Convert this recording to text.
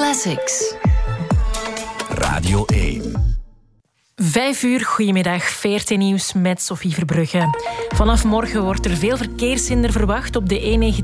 Classics. Radio 1. 5 uur, goedemiddag, VRT Nieuws met Sophie Verbrugge. Vanaf morgen wordt er veel verkeershinder verwacht op de